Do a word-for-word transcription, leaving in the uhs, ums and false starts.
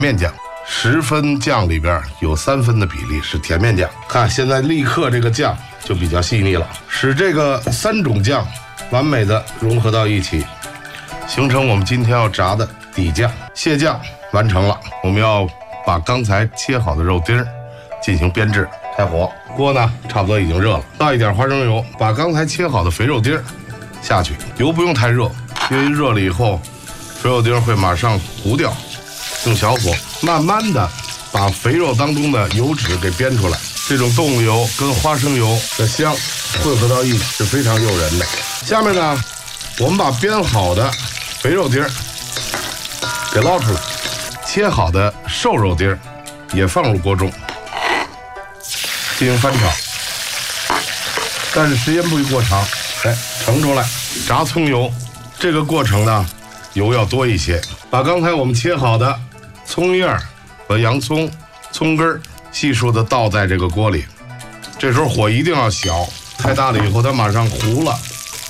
面酱，十分酱里边有三分的比例是甜面酱。看现在立刻这个酱就比较细腻了，使这个三种酱完美的融合到一起，形成我们今天要炸的底酱。蟹酱完成了，我们要把刚才切好的肉丁进行编制。开火，锅呢差不多已经热了，倒一点花生油，把刚才切好的肥肉丁下去，油不用太热，因为热了以后肥肉丁会马上糊掉。用小火慢慢的把肥肉当中的油脂给煸出来，这种动物油跟花生油的香混合到一起是非常诱人的。下面呢，我们把煸好的肥肉丁给捞出来，切好的瘦肉丁也放入锅中进行翻炒，但是时间不宜过长。哎，盛出来，炸葱油，这个过程呢，油要多一些。把刚才我们切好的葱叶和洋葱、葱根细数的倒在这个锅里，这时候火一定要小，太大了以后它马上糊了。